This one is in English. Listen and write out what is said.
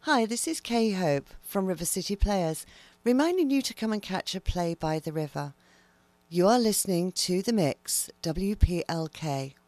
Hi, this is Kay Hope from River City Players, reminding you to come and catch a play by the river. You are listening to The Mix, WPLK.